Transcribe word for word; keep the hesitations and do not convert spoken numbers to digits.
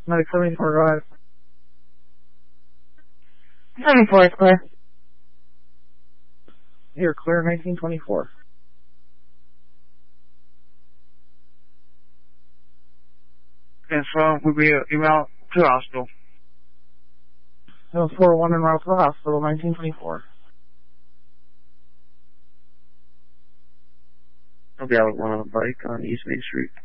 Medic seventy-four, go ahead. seventy-four is clear. You're clear, nineteen twenty-four. Confirm will be email to hospital. Hill four one en route to the hospital, nineteen twenty-four. I'll be out on a bike on East Main Street.